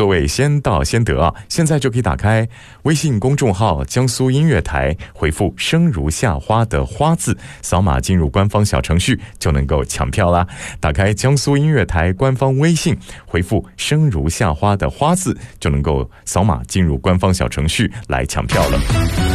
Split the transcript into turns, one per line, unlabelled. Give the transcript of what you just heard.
座位先到先得啊！现在就可以打开微信公众号江苏音乐台，回复生如夏花的花字，扫码进入官方小程序就能够抢票啦。打开江苏音乐台官方微信，回复生如夏花的花字就能够扫码进入官方小程序来抢票了。